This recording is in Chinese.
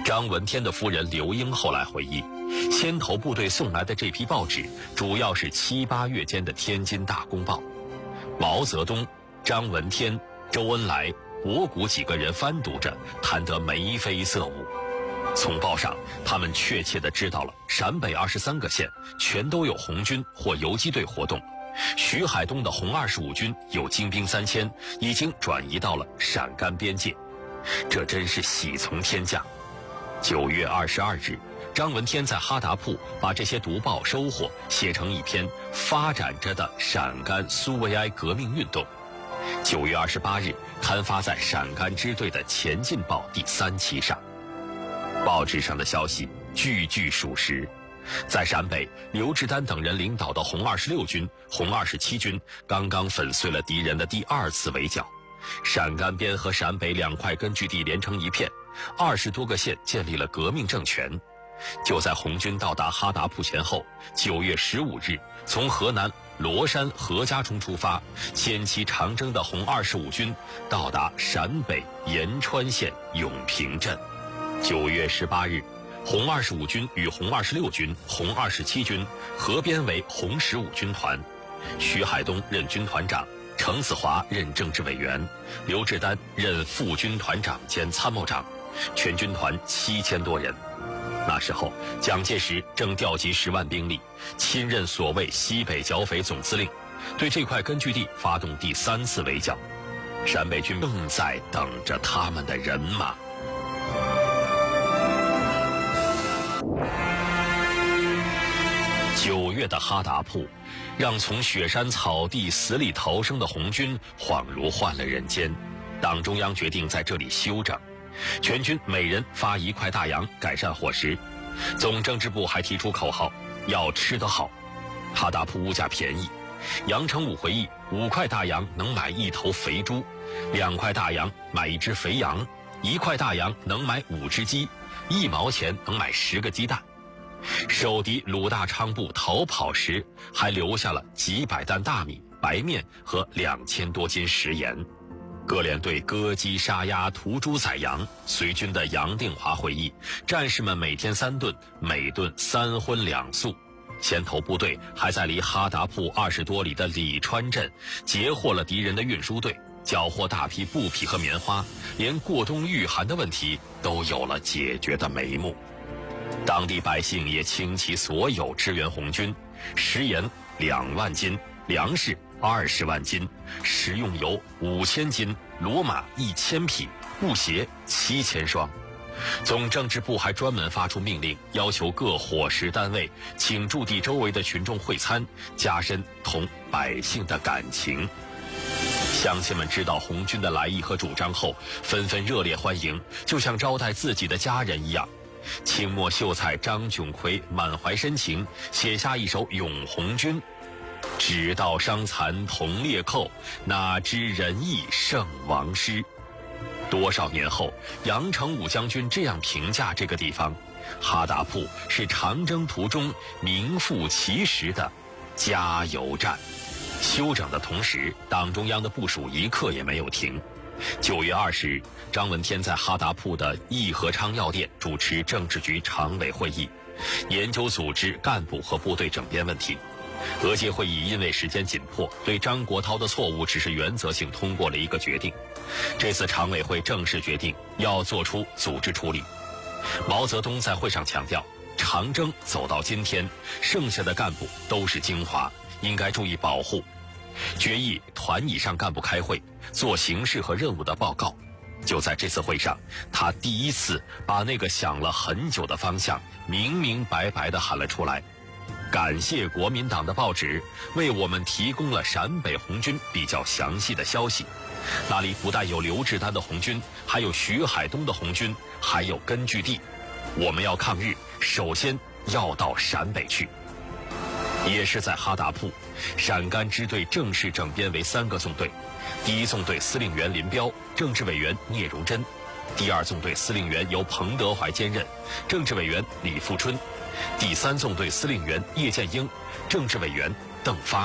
张闻天的夫人刘英后来回忆，先头部队送来的这批报纸主要是7、8月间的天津大公报。毛泽东、张闻天、周恩来、博古几个人翻读着，谈得眉飞色舞。从报上，他们确切地知道了陕北23个县全都有红军或游击队活动，徐海东的红25军有精兵3000，已经转移到了陕甘边界。这真是喜从天降。9月22日，张闻天在哈达铺把这些读报收获写成一篇发展着的陕甘苏维埃革命运动。9月28日刊发在陕甘支队的前进报第3期上。报纸上的消息句句属实。在陕北，刘志丹等人领导的红26军、红27军刚刚粉碎了敌人的第2次围剿，陕甘边和陕北2块根据地连成一片，20多个县建立了革命政权。就在红军到达哈达铺前后，9月15日，从河南罗山何家冲出发，先期长征的红25军到达陕北延川县永平镇。9月18日，红25军与红26军、红27军合编为红15军团，徐海东任军团长，程子华任政治委员，刘志丹任副军团长兼参谋长，全军团7000多人。那时候，蒋介石正调集10万兵力，亲任所谓西北剿匪总司令，对这块根据地发动第3次围剿。陕北军正在等着他们的人马。9月的哈达铺，让从雪山草地死里逃生的红军恍如换了人间。党中央决定在这里休整，全军每人发1块大洋改善伙食。总政治部还提出口号，要吃得好。哈达铺物价便宜，杨成武回忆，5块大洋能买1头肥猪，2块大洋买1只肥羊，1块大洋能买5只鸡，1毛钱能买10个鸡蛋。守敌鲁大昌部逃跑时，还留下了几百担大米、白面和2000多斤食盐。各连队割鸡杀鸭、屠猪宰羊。随军的杨定华回忆，战士们每天3顿，每顿3荤2素。先头部队还在离哈达铺20多里的李川镇截获了敌人的运输队，缴获大批布匹和棉花，连过冬御寒的问题都有了解决的眉目。当地百姓也倾其所有支援红军，食盐2万斤，粮食20万斤，食用油5000斤，骡马1000匹，布鞋7000双。总政治部还专门发出命令，要求各伙食单位请驻地周围的群众会餐，加深同百姓的感情。乡亲们知道红军的来意和主张后，纷纷热烈欢迎，就像招待自己的家人一样。清末秀才张炯奎满怀深情，写下一首《咏红军》：只道伤残同列寇，哪知仁义胜王师。多少年后，杨成武将军这样评价这个地方：哈达铺是长征途中名副其实的加油站。休整的同时，党中央的部署一刻也没有停。9月20日，张闻天在哈达铺的义和昌药店主持政治局常委会议，研究组织干部和部队整编问题。俄界会议因为时间紧迫，对张国焘的错误只是原则性通过了一个决定。这次常委会正式决定要做出组织处理。毛泽东在会上强调，长征走到今天，剩下的干部都是精华，应该注意保护。决议团以上干部开会，做形势和任务的报告。就在这次会上，他第一次把那个想了很久的方向明明白白地喊了出来。感谢国民党的报纸为我们提供了陕北红军比较详细的消息，那里不但有刘志丹的红军，还有徐海东的红军，还有根据地。我们要抗日，首先要到陕北去。也是在哈达铺，陕甘支队正式整编为3个纵队。第1纵队司令员林彪，政治委员聂荣臻；第2纵队司令员由彭德怀兼任，政治委员李富春；第3纵队司令员叶剑英，政治委员邓发。